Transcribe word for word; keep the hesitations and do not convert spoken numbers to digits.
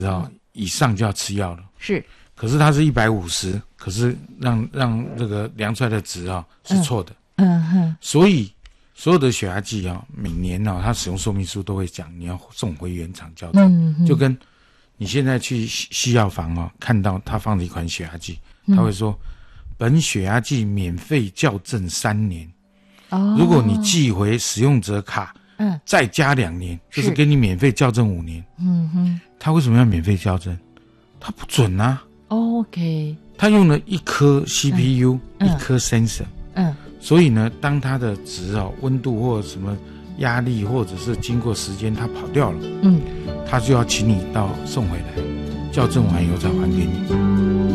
知道以上就要吃药了。 是， 可是它是一百五十，可是让让这个量出来的值啊、哦、是错的。 嗯哼， 所以所有的血压计啊、哦，每年啊、哦，它使用说明书都会讲你要送回原厂校正， 嗯， 就跟你现在去西药房哦，看到他放了一款血压计，他会说、嗯、本血压计免费校正三年。哦，如果你寄回使用者卡，嗯，再加两年，就是给你免费校正五年。嗯哼，他为什么要免费校正？他不准啊。 OK， 他用了一颗 C P U，、嗯、一颗 sensor， 嗯， 所以呢，当它的值哦，温度或者什么压力，或者是经过时间它跑掉了，嗯，他就要请你到送回来，校正完以后再还给你。